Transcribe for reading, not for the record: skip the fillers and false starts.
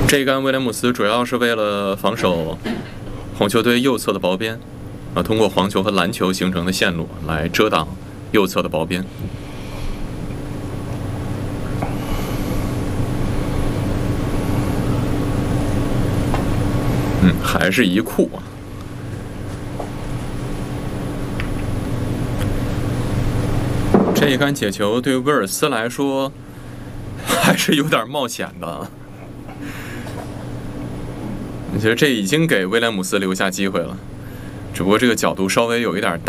这一杆威廉姆斯主要是为了防守红球队右侧的薄边，通过黄球和蓝球形成的线路来遮挡右侧的薄边。还是一库啊。这一杆解球对威尔斯来说还是有点冒险的。我觉得这已经给威廉姆斯留下机会了，只不过这个角度稍微有一点大。